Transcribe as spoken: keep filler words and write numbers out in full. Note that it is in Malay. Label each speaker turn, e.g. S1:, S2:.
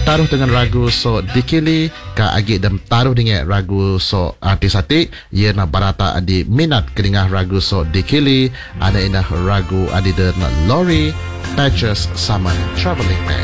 S1: taruh dengan ragu so dikili ka agi dan taruh dengan ragu so artis atik ia na barata adi minat kedingah ragu so dikili ada inah ragu adi dan lori Patches Summon Traveling Man.